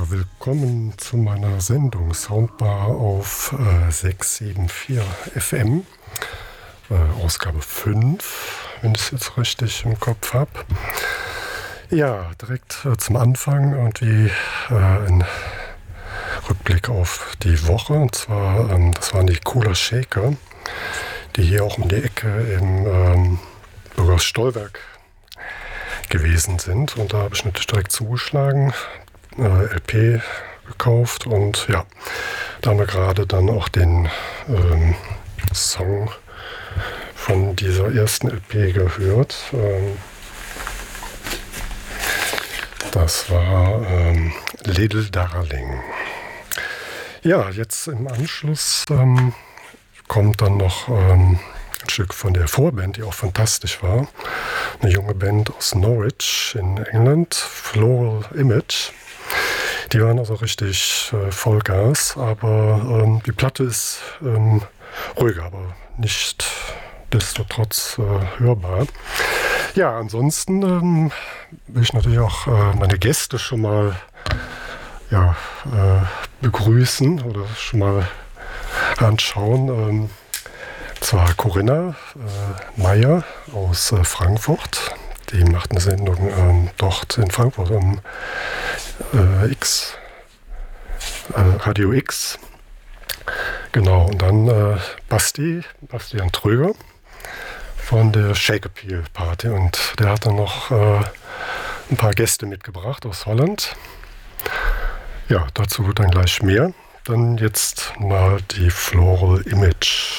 Willkommen zu meiner Sendung Soundbar auf 674 FM, Ausgabe 5, wenn ich es jetzt richtig im Kopf habe. Ja, direkt zum Anfang irgendwie ein Rückblick auf die Woche. Und zwar, das waren die Cooler Shaker, die hier auch um die Ecke im Bürgerstolwerk gewesen sind. Und da habe ich natürlich direkt zugeschlagen, LP gekauft und ja, da haben wir gerade dann auch den Song von dieser ersten LP gehört. Das war Little Darling. Ja, jetzt im Anschluss kommt dann noch ein Stück von der Vorband, die auch fantastisch war. Eine junge Band aus Norwich in England, Floral Image. Die waren also richtig Vollgas, aber die Platte ist ruhiger, aber nicht destotrotz hörbar. Ja, ansonsten will ich natürlich auch meine Gäste schon mal begrüßen oder schon mal anschauen. Zwar Corinna Meyer aus Frankfurt. Die macht eine Sendung dort in Frankfurt um Radio X. Genau, und dann Bastian Tröger von der Shake Appeal Party. Und der hat dann noch ein paar Gäste mitgebracht aus Holland. Ja, dazu dann gleich mehr. Dann jetzt mal die Floral Image.